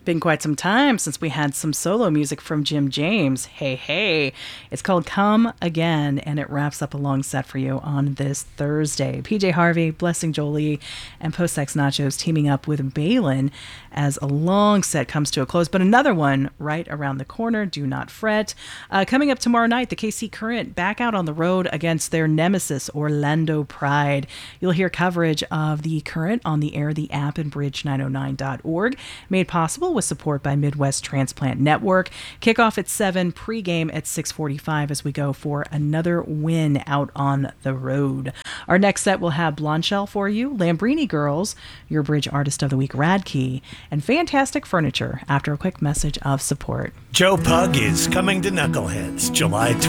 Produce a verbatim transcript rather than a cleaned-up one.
Been quite some time since we had some solo music from Jim James. Hey, hey. It's called Come Again, and it wraps up a long set for you on this Thursday. P J Harvey, Blessing Jolie, and Post Sex Nachos teaming up with Balin as a long set comes to a close, but another one right around the corner. Do not fret. Uh, coming up tomorrow night, the K C Current back out on the road against their nemesis, Orlando Pride. You'll hear coverage of the Current on the air, the app, and bridge nine oh nine dot org. Made possible with support by Midwest Transplant Network. Kickoff at seven, pregame at six forty-five as we go for another win out on the road. Our next set will have Blondshell for you, Lambrini Girls, your Bridge Artist of the Week, Radkey, and Fantastic Furniture after a quick message of support. Joe Pug is coming to Knuckleheads July twelfth.